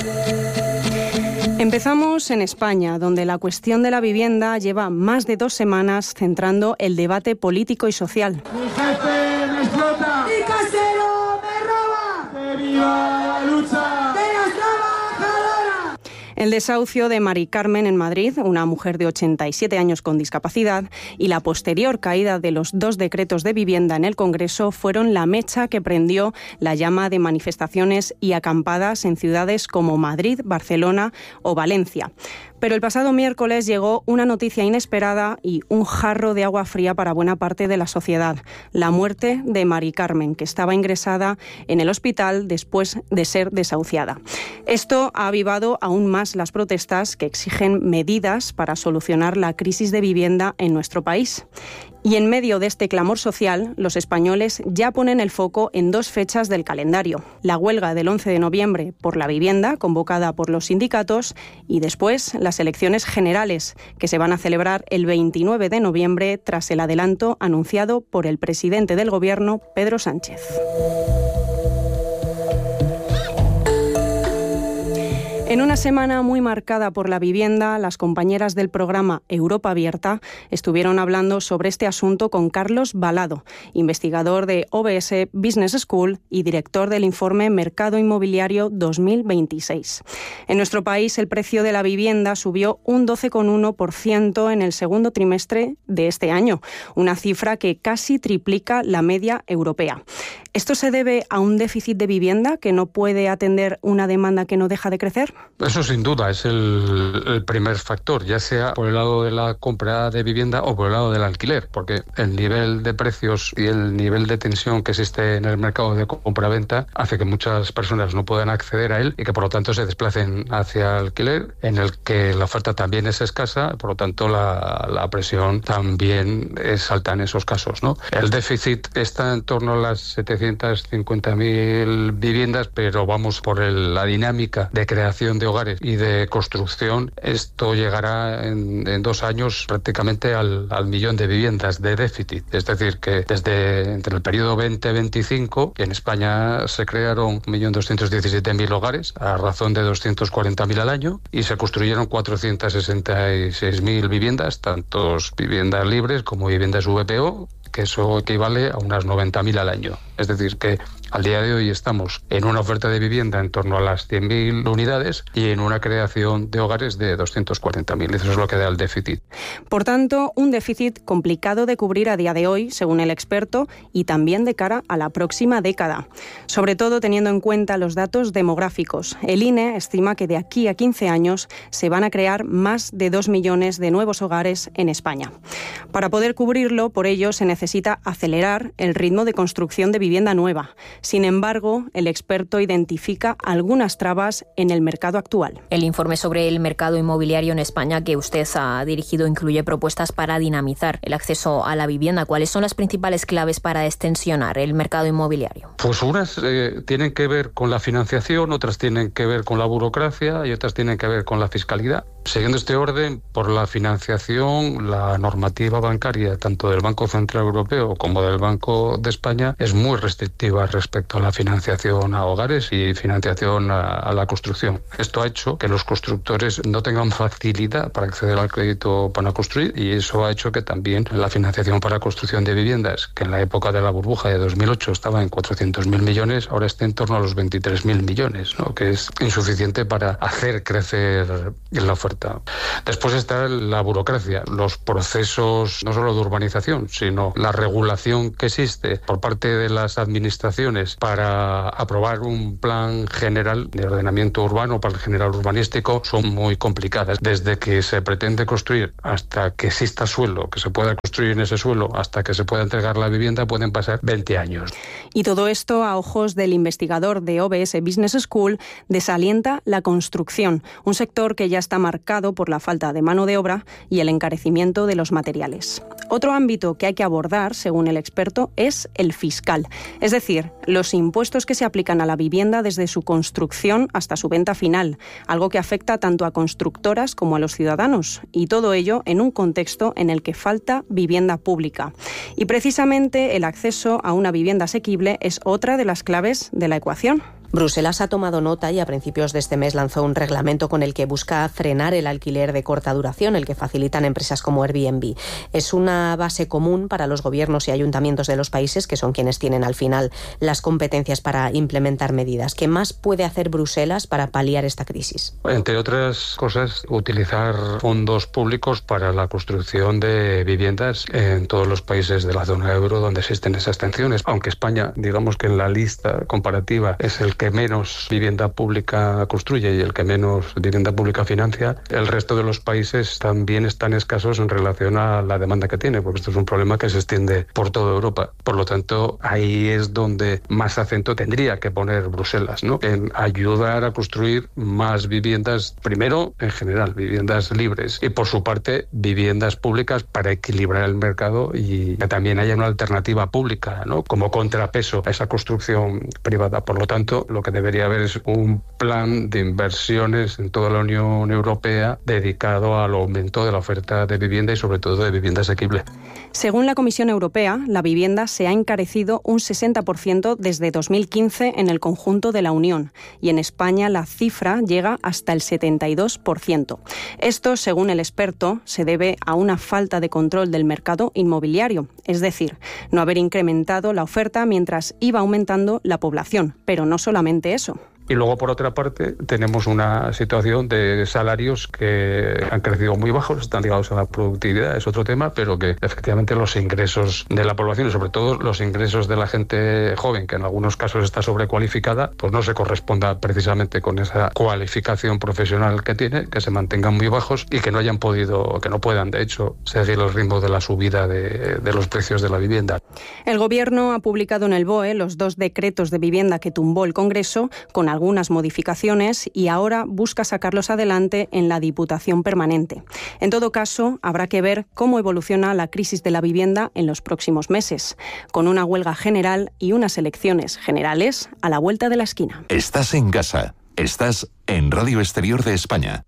Empezamos en España, donde la cuestión de la vivienda lleva más de 2 semanas centrando el debate político y social. Mi jefe me explota. Mi casero me roba. ¡Que viva la lucha! De las trabajadoras. El desahucio de Mari Carmen en Madrid, una mujer de 87 años con discapacidad, y la posterior caída de los 2 decretos de vivienda en el Congreso fueron la mecha que prendió la llama de manifestaciones y acampadas en ciudades como Madrid, Barcelona o Valencia. Pero el pasado miércoles llegó una noticia inesperada y un jarro de agua fría para buena parte de la sociedad: la muerte de Mari Carmen, que estaba ingresada en el hospital después de ser desahuciada. Esto ha avivado aún más las protestas que exigen medidas para solucionar la crisis de vivienda en nuestro país. Y en medio de este clamor social, los españoles ya ponen el foco en 2 fechas del calendario: la huelga del 11 de noviembre por la vivienda, convocada por los sindicatos, y después las elecciones generales, que se van a celebrar el 29 de noviembre tras el adelanto anunciado por el presidente del Gobierno, Pedro Sánchez. En una semana muy marcada por la vivienda, las compañeras del programa Europa Abierta estuvieron hablando sobre este asunto con Carlos Balado, investigador de OBS Business School y director del informe Mercado Inmobiliario 2026. En nuestro país, el precio de la vivienda subió un 12,1% en el segundo trimestre de este año, una cifra que casi triplica la media europea. ¿Esto se debe a un déficit de vivienda que no puede atender una demanda que no deja de crecer? Eso sin duda es el primer factor, ya sea por el lado de la compra de vivienda o por el lado del alquiler, porque el nivel de precios y el nivel de tensión que existe en el mercado de compra-venta hace que muchas personas no puedan acceder a él y que por lo tanto se desplacen hacia el alquiler, en el que la oferta también es escasa, por lo tanto la presión también es alta en esos casos, ¿no? El déficit está en torno a las 750.000 viviendas, pero vamos por la dinámica de creación de hogares y de construcción. Esto llegará en 2 años prácticamente al 1.000.000 de viviendas de déficit. Es decir, que entre el periodo 20-25, en España se crearon 1.217.000 hogares a razón de 240.000 al año y se construyeron 466.000 viviendas, tanto viviendas libres como viviendas VPO, que eso equivale a unas 90.000 al año. Es decir, que al día de hoy estamos en una oferta de vivienda en torno a las 100.000 unidades y en una creación de hogares de 240.000. Eso es lo que da el déficit. Por tanto, un déficit complicado de cubrir a día de hoy, según el experto, y también de cara a la próxima década. Sobre todo teniendo en cuenta los datos demográficos. El INE estima que de aquí a 15 años se van a crear más de 2 millones de nuevos hogares en España. Para poder cubrirlo, por ello, se necesita acelerar el ritmo de construcción de vivienda nueva. Sin embargo, el experto identifica algunas trabas en el mercado actual. El informe sobre el mercado inmobiliario en España que usted ha dirigido incluye propuestas para dinamizar el acceso a la vivienda. ¿Cuáles son las principales claves para extensionar el mercado inmobiliario? Pues unas tienen que ver con la financiación, otras tienen que ver con la burocracia y otras tienen que ver con la fiscalidad. Siguiendo este orden, por la financiación, la normativa bancaria, tanto del Banco Central Europeo como del Banco de España, es muy restrictiva respecto a la financiación a hogares y financiación a la construcción. Esto ha hecho que los constructores no tengan facilidad para acceder al crédito para construir y eso ha hecho que también la financiación para construcción de viviendas, que en la época de la burbuja de 2008 estaba en 400.000 millones, ahora está en torno a los 23.000 millones, ¿no? Que es insuficiente para hacer crecer la oferta. Después está la burocracia, los procesos no solo de urbanización, sino la regulación que existe por parte de las administraciones para aprobar un plan general de ordenamiento urbano, plan general urbanístico, son muy complicadas. Desde que se pretende construir hasta que exista suelo, que se pueda construir en ese suelo, hasta que se pueda entregar la vivienda, pueden pasar 20 años. Y todo esto, a ojos del investigador de OBS Business School, desalienta la construcción, un sector que ya está marcado por la falta de mano de obra y el encarecimiento de los materiales. Otro ámbito que hay que abordar, según el experto, es el fiscal, es decir, los impuestos que se aplican a la vivienda desde su construcción hasta su venta final, algo que afecta tanto a constructoras como a los ciudadanos, y todo ello en un contexto en el que falta vivienda pública. Y precisamente el acceso a una vivienda asequible es otra de las claves de la ecuación. Bruselas ha tomado nota y a principios de este mes lanzó un reglamento con el que busca frenar el alquiler de corta duración, el que facilitan empresas como Airbnb. Es una base común para los gobiernos y ayuntamientos de los países, que son quienes tienen al final las competencias para implementar medidas. ¿Qué más puede hacer Bruselas para paliar esta crisis? Entre otras cosas, utilizar fondos públicos para la construcción de viviendas en todos los países de la zona euro donde existen esas tensiones. Aunque España, digamos que en la lista comparativa es el que menos vivienda pública construye y el que menos vivienda pública financia, el resto de los países también están escasos en relación a la demanda que tiene, porque esto es un problema que se extiende por toda Europa. Por lo tanto, ahí es donde más acento tendría que poner Bruselas, ¿no? En ayudar a construir más viviendas, primero, en general, viviendas libres, y por su parte, viviendas públicas para equilibrar el mercado y que también haya una alternativa pública, ¿no? Como contrapeso a esa construcción privada. Por lo tanto, lo que debería haber es un plan de inversiones en toda la Unión Europea dedicado al aumento de la oferta de vivienda y sobre todo de vivienda asequible. Según la Comisión Europea, la vivienda se ha encarecido un 60% desde 2015 en el conjunto de la Unión y en España la cifra llega hasta el 72%. Esto, según el experto, se debe a una falta de control del mercado inmobiliario, es decir, no haber incrementado la oferta mientras iba aumentando la población, pero no solamente eso. Y luego, por otra parte, tenemos una situación de salarios que han crecido muy bajos, están ligados a la productividad, es otro tema, pero que efectivamente los ingresos de la población y sobre todo los ingresos de la gente joven, que en algunos casos está sobrecualificada, pues no se corresponda precisamente con esa cualificación profesional que tiene, que se mantengan muy bajos y que no hayan podido, que no puedan, de hecho, seguir los ritmos de la subida de los precios de la vivienda. El Gobierno ha publicado en el BOE los 2 decretos de vivienda que tumbó el Congreso, con algunas modificaciones, y ahora busca sacarlos adelante en la Diputación Permanente. En todo caso, habrá que ver cómo evoluciona la crisis de la vivienda en los próximos meses, con una huelga general y unas elecciones generales a la vuelta de la esquina. Estás en casa, estás en Radio Exterior de España.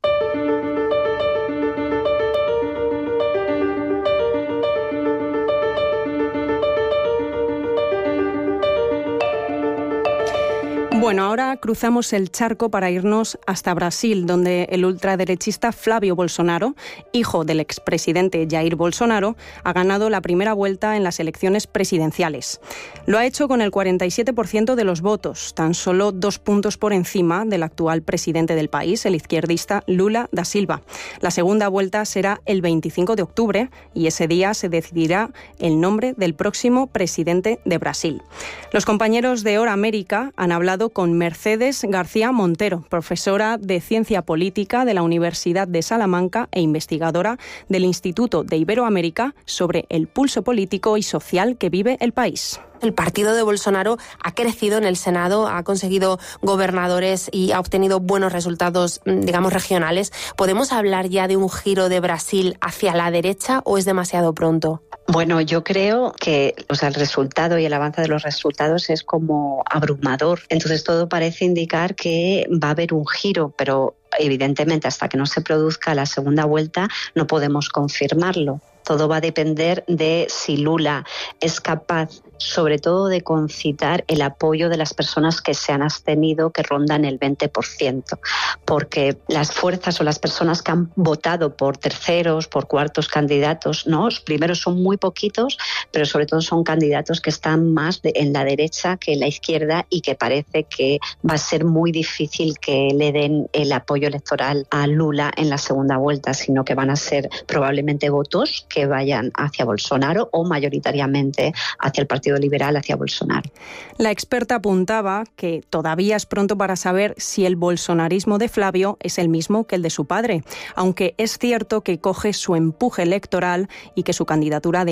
Bueno, ahora cruzamos el charco para irnos hasta Brasil, donde el ultraderechista Flávio Bolsonaro, hijo del expresidente Jair Bolsonaro, ha ganado la primera vuelta en las elecciones presidenciales. Lo ha hecho con el 47% de los votos, tan solo 2 puntos por encima del actual presidente del país, el izquierdista Lula da Silva. La segunda vuelta será el 25 de octubre y ese día se decidirá el nombre del próximo presidente de Brasil. Los compañeros de Hora América han hablado con Mercedes García Montero, profesora de Ciencia Política de la Universidad de Salamanca e investigadora del Instituto de Iberoamérica, sobre el pulso político y social que vive el país. El partido de Bolsonaro ha crecido en el Senado, ha conseguido gobernadores y ha obtenido buenos resultados, digamos, regionales. ¿Podemos hablar ya de un giro de Brasil hacia la derecha o es demasiado pronto? Bueno, yo creo que el resultado y el avance de los resultados es como abrumador. Entonces todo parece indicar que va a haber un giro, pero evidentemente hasta que no se produzca la segunda vuelta no podemos confirmarlo. Todo va a depender de si Lula es capaz, sobre todo, de concitar el apoyo de las personas que se han abstenido, que rondan el 20%. Porque las fuerzas o las personas que han votado por terceros, por cuartos candidatos, ¿no? Los primeros son muy poquitos, pero sobre todo son candidatos que están más en la derecha que en la izquierda y que parece que va a ser muy difícil que le den el apoyo electoral a Lula en la segunda vuelta, sino que van a ser probablemente votos que vayan hacia Bolsonaro o mayoritariamente hacia el Partido Liberal, hacia Bolsonaro. La experta apuntaba que todavía es pronto para saber si el bolsonarismo de Flávio es el mismo que el de su padre, aunque es cierto que coge su empuje electoral y que su candidatura de